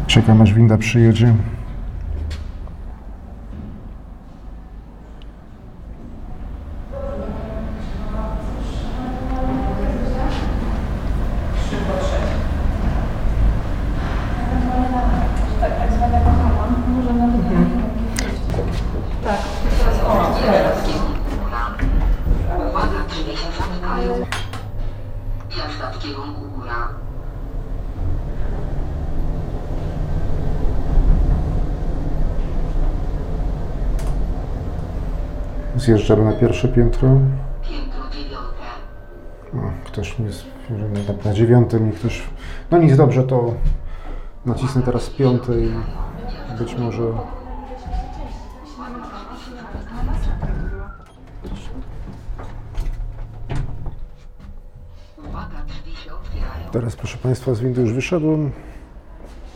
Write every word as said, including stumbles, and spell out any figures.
Czekam, aż winda przyjedzie. Jazda w kierunku góra. Zjeżdżamy na pierwsze piętro. Piętro dziewiąte. O, ktoś mi z, na, na dziewiątym mi ktoś... No nic, dobrze, to nacisnę teraz piąte i być może... Uwaga, drzwi się otwierają. Teraz, proszę Państwa, z windy już wyszedłem.